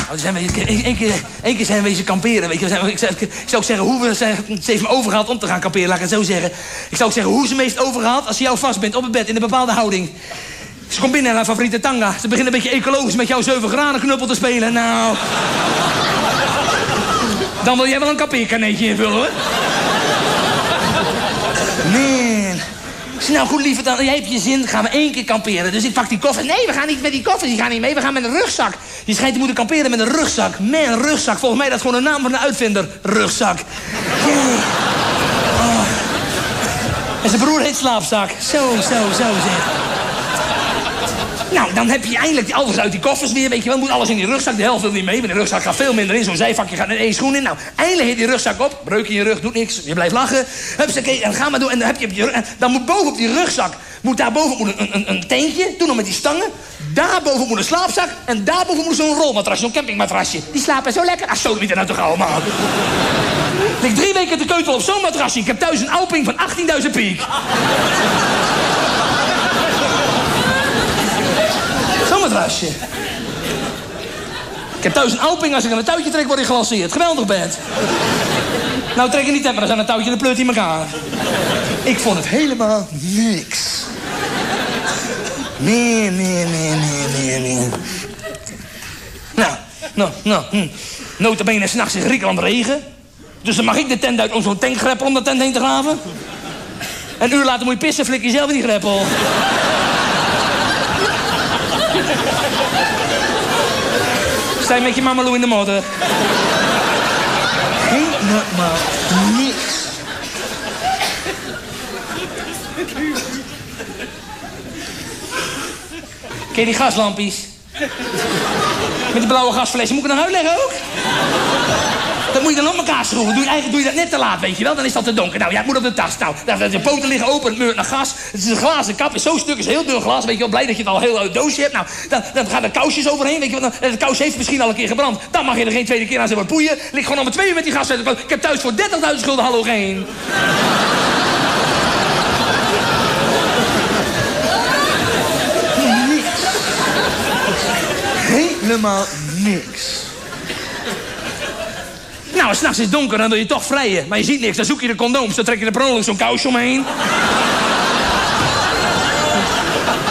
Nou, één keer zijn we wezen kamperen, weet je. Ik zou ook zeggen, hoe ze heeft me overgehaald om te gaan kamperen, laat ik het zo zeggen. Ik zou ook zeggen, hoe ze me heeft overgehaald als ze jou vast bent op het bed in een bepaalde houding. Ze komt binnen in haar favoriete tanga. Ze begint een beetje ecologisch met jouw 7 graden knuppel te spelen. Nou... Dan wil jij wel een kampeerkaneetje invullen, hoor. Man. Ik zei, nou goed, lieverd, dan, jij hebt je zin, gaan we 1 keer kamperen. Dus ik pak die koffer. Nee, we gaan niet met die koffers, die gaan niet mee. We gaan met een rugzak. Je schijnt te moeten kamperen met een rugzak. Man, een rugzak. Volgens mij dat is gewoon een naam van de uitvinder. Rugzak. Yeah. Oh. En zijn broer heet slaapzak. Zo, zeg. Nou, dan heb je eindelijk alles uit die koffers weer, weet je wel. Moet alles in die rugzak, de helft wil niet mee. Maar de rugzak gaat veel minder in. Zo'n zijvakje gaat in 1 schoen in. Nou, eindelijk heet die rugzak op. Breuk in je rug, doet niks. Je blijft lachen. Hupsakee, en ga maar door. En dan heb je op je rug. En dan moet boven op die rugzak, daarboven een tentje. Toen nog met die stangen. Daarboven moet een slaapzak. En daarboven moet zo'n rolmatrasje, zo'n campingmatrasje. Die slapen zo lekker. Ah, zo niet er nou toch allemaal. Ik lig 3 weken te keutelen op zo'n matrasje. Ik heb thuis een Alping van 18.000 piek. Zo'n matrasje. Ik heb thuis een Alping, als ik aan een touwtje trek, word ik gelanceerd. Geweldig bed. Nou, trek je niet maar dan aan een touwtje en dan pleurt hij elkaar. Ik vond het helemaal niks. Nee. Nou. Nota bene, s'nachts in Griekenland regen. Dus dan mag ik de tent uit om zo'n tankgreppel om de tent heen te graven. En een uur later moet je pissen, flik je zelf in die greppel. Sta je met je mama Lou in de modder. Helemaal niks. Ken je die gaslampjes? Met die blauwe gasflessen. Moet ik het dan uitleggen ook? Dat moet je dan op elkaar schroeven. Doe je dat net te laat, weet je wel? Dan is dat te donker. Nou, ja, het moet op de tas. Nou, de poten liggen open, het meurt naar gas. Het is een glazen kap. Zo'n stuk is een heel dun glas. Weet je wel, blij dat je het al heel uit doosje hebt. Nou, dan gaan er kousjes overheen. Weet je wel, de kous heeft misschien al een keer gebrand. Dan mag je er geen tweede keer aan zitten poeien. Ligt gewoon al met 2 uur met die gas. Ik heb thuis voor 30.000 gulden halogeen. Niks. Helemaal niks. Nou, s'nachts is het donker, dan wil je toch vrijen. Maar je ziet niks, dan zoek je de condooms. Dan trek je er per ongeluk zo'n kousje omheen.